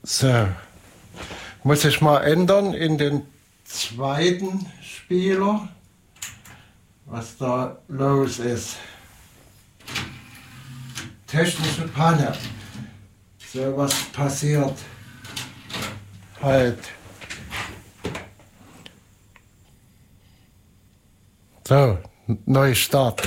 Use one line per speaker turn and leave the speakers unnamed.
So. Muss ich mal ändern in den zweiten Spieler, was da los ist. Technische Panne. So was passiert halt. So, Neustart.